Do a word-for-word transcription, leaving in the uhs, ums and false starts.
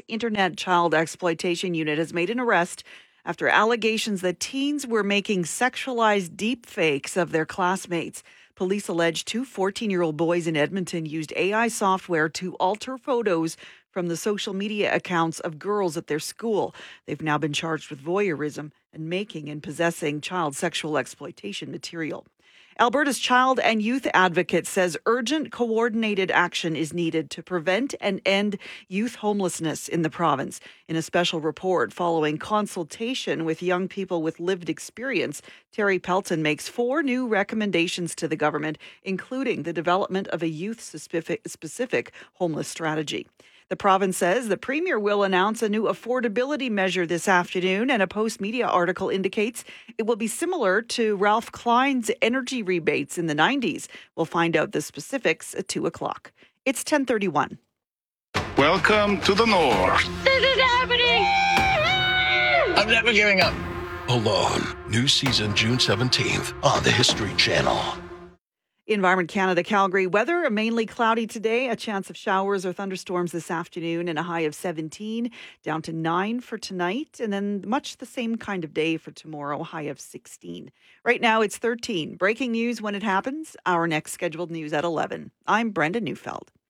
Internet Child Exploitation Unit has made an arrest after allegations that teens were making sexualized deepfakes of their classmates. Police allege two fourteen-year-old boys in Edmonton used A I software to alter photos from the social media accounts of girls at their school. They've now been charged with voyeurism and making and possessing child sexual exploitation material. Alberta's child and youth advocate says urgent coordinated action is needed to prevent and end youth homelessness in the province. In a special report following consultation with young people with lived experience, Terry Pelton makes four new recommendations to the government, including the development of a youth-specific homeless strategy. The province says the Premier will announce a new affordability measure this afternoon, and a Post-Media article indicates it will be similar to Ralph Klein's energy rebates in the nineties. We'll find out the specifics at two o'clock. It's ten thirty-one. Welcome to the North. This is happening! I'm never giving up. Alone. New season June seventeenth on the History Channel. Environment Canada, Calgary. Weather, mainly cloudy today. A chance of showers or thunderstorms this afternoon and a high of seventeen, down to nine for tonight. And then much the same kind of day for tomorrow, high of sixteen. Right now it's thirteen. Breaking news when it happens. Our next scheduled news at eleven. I'm Brenda Neufeld.